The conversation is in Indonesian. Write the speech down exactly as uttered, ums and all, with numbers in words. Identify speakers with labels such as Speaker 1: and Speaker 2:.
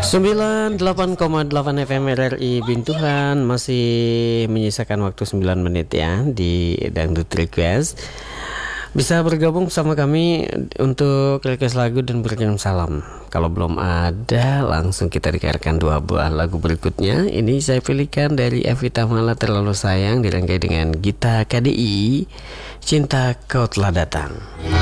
Speaker 1: sembilan puluh delapan koma delapan F M R R I Bintuhan masih menyisakan waktu sembilan menit ya di Dangdut Request. Bisa bergabung sama kami untuk request lagu dan berkirim salam. Kalau belum ada, langsung kita dengarkan dua buah lagu berikutnya. Ini saya pilihkan dari Evie Tamala, Terlalu Sayang, dirangkai dengan Gita K D I, Cinta Kau Telah Datang.